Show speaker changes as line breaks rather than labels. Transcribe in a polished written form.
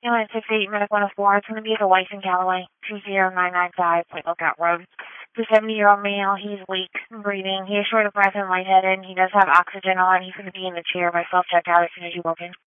Unit 68, Medic 104. It's going to be at the Weiss in Callaway, 20995, Point Lookout Road. The 70-year-old male, he's weak and breathing. He is short of breath and lightheaded. He does have oxygen on. He's going to be in the chair by self-checkout as soon as you walk in.